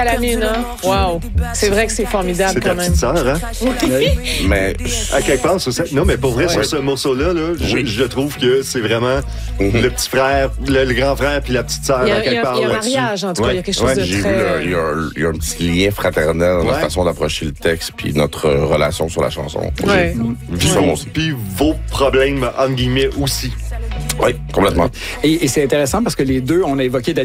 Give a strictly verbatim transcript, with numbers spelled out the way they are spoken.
À la mine, hein? Wow. C'est vrai que c'est formidable C'est quand ta même. petite sœur, hein? Oui. Mais À quelque part, sur ça. Non, mais pour vrai, Ouais. sur ce morceau-là, là, je, Oui. je trouve que c'est vraiment Mhm. le petit frère, le, le grand frère puis la petite sœur, Il y a, à il y quelque a- part. il y a un là-dessus. mariage, en tout cas. Ouais. Il y a quelque chose Ouais. de j'ai vu, très... là, il y, a un- il y a un petit lien fraternel dans Ouais. la façon d'approcher le texte puis notre euh, relation sur la chanson. Ouais. J'ai vu ça moi aussi. Puis vos problèmes, entre guillemets, aussi. Oui, complètement. Et, et c'est intéressant parce que les deux, on a évoqué